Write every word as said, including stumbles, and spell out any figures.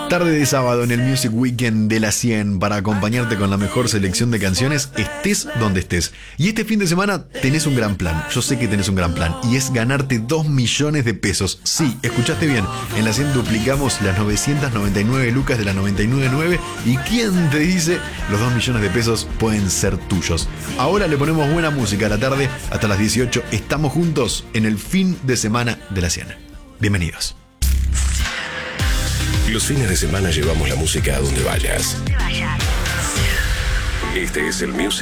Tarde de sábado en el Music Weekend de la cien para acompañarte con la mejor selección de canciones, estés donde estés. Y este fin de semana tenés un gran plan. Yo sé que tenés un gran plan y es ganarte dos millones de pesos. Sí, escuchaste bien. En la cien duplicamos las novecientas noventa y nueve lucas de la noventa y nueve nueve. ¿Y quién te dice? Los dos millones de pesos pueden ser tuyos. Ahora le ponemos buena música a la tarde hasta las dieciocho. Estamos juntos en el fin de semana de la cien. Bienvenidos. Los fines de semana llevamos la música a donde vayas. Este es el Music